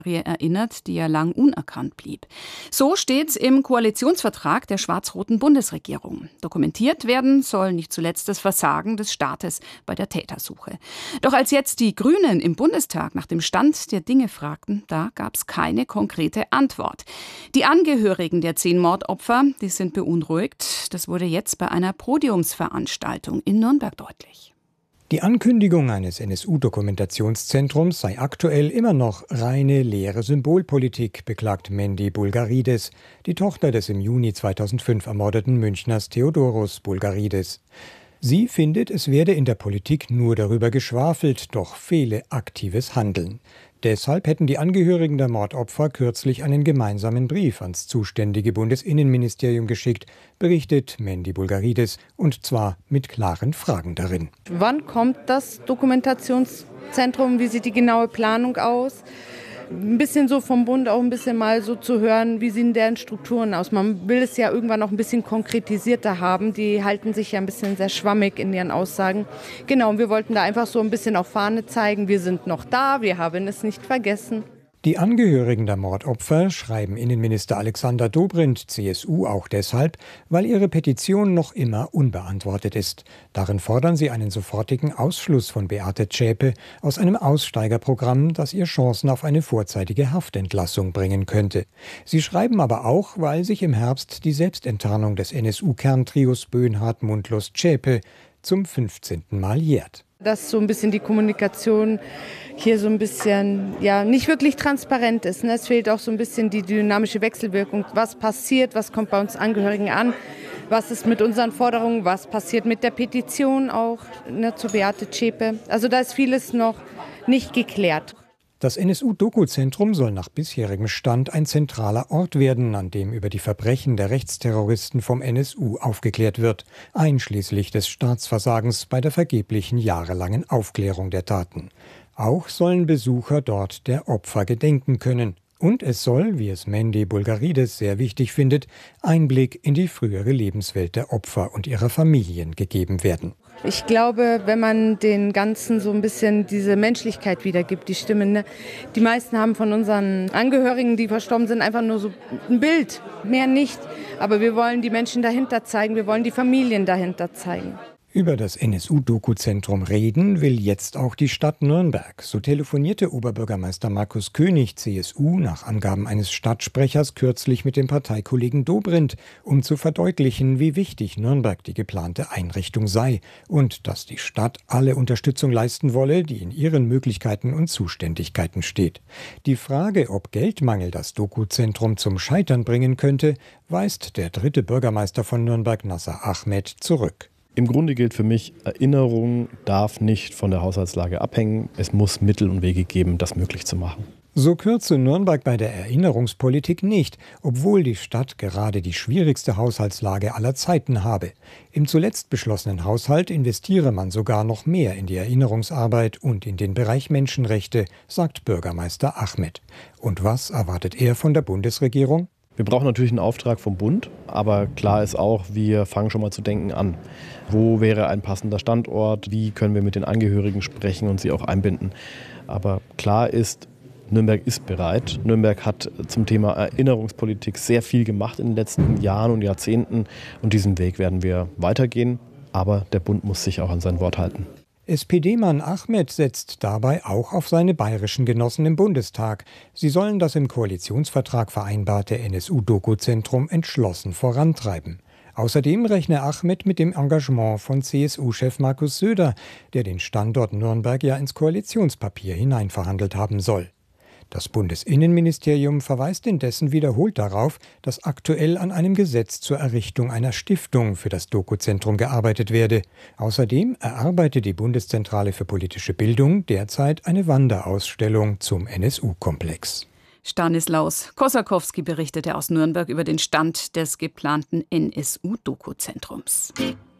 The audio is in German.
erinnert, die ja lang unerkannt blieb. So steht's im Koalitionsvertrag der schwarz-roten Bundesregierung. Dokumentiert werden soll nicht zuletzt das Versagen des Staates bei der Tätersuche. Doch als jetzt die Grünen im Bundestag nach dem Stand der Dinge fragten, da gab's keine konkrete Antwort. Die Angehörigen der 10 Mordopfer, die sind beunruhigt. Das wurde jetzt bei einer Podiumsveranstaltung in Nürnberg deutlich. Die Ankündigung eines NSU-Dokumentationszentrums sei aktuell immer noch reine leere Symbolpolitik, beklagt Mendi Bulgarides, die Tochter des im Juni 2005 ermordeten Münchners Theodoros Bulgarides. Sie findet, es werde in der Politik nur darüber geschwafelt, doch fehle aktives Handeln. Deshalb hätten die Angehörigen der Mordopfer kürzlich einen gemeinsamen Brief ans zuständige Bundesinnenministerium geschickt, berichtet Mendi Bulgarides, und zwar mit klaren Fragen darin. Wann kommt das Dokumentationszentrum? Wie sieht die genaue Planung aus? Ein bisschen so vom Bund auch ein bisschen mal so zu hören, wie sehen deren Strukturen aus. Man will es ja irgendwann auch ein bisschen konkretisierter haben. Die halten sich ja ein bisschen sehr schwammig in ihren Aussagen. Genau, und wir wollten da einfach so ein bisschen auf Fahne zeigen, wir sind noch da, wir haben es nicht vergessen. Die Angehörigen der Mordopfer schreiben Innenminister Alexander Dobrindt, CSU, auch deshalb, weil ihre Petition noch immer unbeantwortet ist. Darin fordern sie einen sofortigen Ausschluss von Beate Zschäpe aus einem Aussteigerprogramm, das ihr Chancen auf eine vorzeitige Haftentlassung bringen könnte. Sie schreiben aber auch, weil sich im Herbst die Selbstenttarnung des NSU-Kerntrios Böhnhardt-Mundlos-Zschäpe zum 15. Mal jährt. Dass so ein bisschen die Kommunikation hier so ein bisschen, ja, nicht wirklich transparent ist. Es fehlt auch so ein bisschen die dynamische Wechselwirkung. Was passiert, was kommt bei uns Angehörigen an, was ist mit unseren Forderungen, was passiert mit der Petition auch zu Beate Zschäpe. Also da ist vieles noch nicht geklärt. Das NSU-Doku-Zentrum soll nach bisherigem Stand ein zentraler Ort werden, an dem über die Verbrechen der Rechtsterroristen vom NSU aufgeklärt wird, einschließlich des Staatsversagens bei der vergeblichen jahrelangen Aufklärung der Taten. Auch sollen Besucher dort der Opfer gedenken können. Und es soll, wie es Mendi Bulgarides sehr wichtig findet, Einblick in die frühere Lebenswelt der Opfer und ihrer Familien gegeben werden. Ich glaube, wenn man den Ganzen so ein bisschen diese Menschlichkeit wiedergibt, die Stimmen, ne? Die meisten haben von unseren Angehörigen, die verstorben sind, einfach nur so ein Bild, mehr nicht. Aber wir wollen die Menschen dahinter zeigen, wir wollen die Familien dahinter zeigen. Über das NSU-Doku-Zentrum reden will jetzt auch die Stadt Nürnberg. So telefonierte Oberbürgermeister Markus König, CSU, nach Angaben eines Stadtsprechers kürzlich mit dem Parteikollegen Dobrindt, um zu verdeutlichen, wie wichtig Nürnberg die geplante Einrichtung sei und dass die Stadt alle Unterstützung leisten wolle, die in ihren Möglichkeiten und Zuständigkeiten steht. Die Frage, ob Geldmangel das Doku-Zentrum zum Scheitern bringen könnte, weist der 3. Bürgermeister von Nürnberg, Nasser Ahmed, zurück. Im Grunde gilt für mich, Erinnerung darf nicht von der Haushaltslage abhängen. Es muss Mittel und Wege geben, das möglich zu machen. So kürze Nürnberg bei der Erinnerungspolitik nicht, obwohl die Stadt gerade die schwierigste Haushaltslage aller Zeiten habe. Im zuletzt beschlossenen Haushalt investiere man sogar noch mehr in die Erinnerungsarbeit und in den Bereich Menschenrechte, sagt Bürgermeister Ahmed. Und was erwartet er von der Bundesregierung? Wir brauchen natürlich einen Auftrag vom Bund, aber klar ist auch, wir fangen schon mal zu denken an. Wo wäre ein passender Standort? Wie können wir mit den Angehörigen sprechen und sie auch einbinden? Aber klar ist, Nürnberg ist bereit. Nürnberg hat zum Thema Erinnerungspolitik sehr viel gemacht in den letzten Jahren und Jahrzehnten. Und diesen Weg werden wir weitergehen. Aber der Bund muss sich auch an sein Wort halten. SPD-Mann Ahmed setzt dabei auch auf seine bayerischen Genossen im Bundestag. Sie sollen das im Koalitionsvertrag vereinbarte NSU-Doku-Zentrum entschlossen vorantreiben. Außerdem rechne Ahmed mit dem Engagement von CSU-Chef Markus Söder, der den Standort Nürnberg ja ins Koalitionspapier hineinverhandelt haben soll. Das Bundesinnenministerium verweist indessen wiederholt darauf, dass aktuell an einem Gesetz zur Errichtung einer Stiftung für das Doku-Zentrum gearbeitet werde. Außerdem erarbeite die Bundeszentrale für politische Bildung derzeit eine Wanderausstellung zum NSU-Komplex. Stanislaus Kosakowski berichtete aus Nürnberg über den Stand des geplanten NSU-Doku-Zentrums.